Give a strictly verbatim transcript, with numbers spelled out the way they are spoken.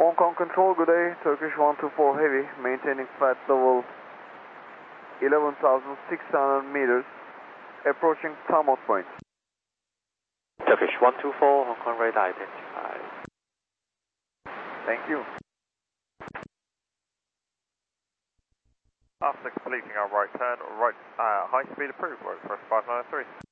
Hong Kong Control, good day. Turkish one two four Heavy, maintaining flight level eleven thousand six hundred meters, approaching Tamot Point. Turkish one two four, Hong Kong radar identified. Thank you. After completing our right turn, right uh, high speed approved, road press five nine three.